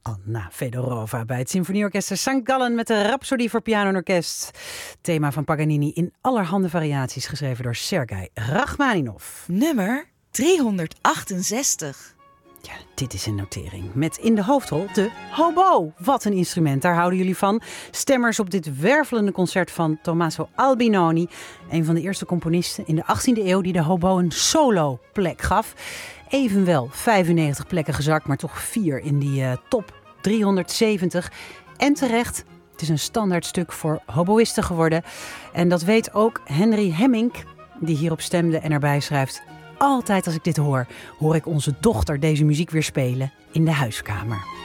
Anna Fedorova bij het Symfonieorkest St. Gallen met de Rhapsodie voor piano en orkest. Thema van Paganini in allerhande variaties, geschreven door Sergei Rachmaninov. Nummer 368. Ja, dit is een notering. Met in de hoofdrol de hobo. Wat een instrument, daar houden jullie van. Stemmers op dit wervelende concert van Tommaso Albinoni. Een van de eerste componisten in de 18e eeuw die de hobo een solo plek gaf. Evenwel 95 plekken gezakt, maar toch 4 in die top 370. En terecht, het is een standaard stuk voor hoboïsten geworden. En dat weet ook Henry Hemmink, die hierop stemde en erbij schrijft: altijd als ik dit hoor, hoor ik onze dochter deze muziek weer spelen in de huiskamer.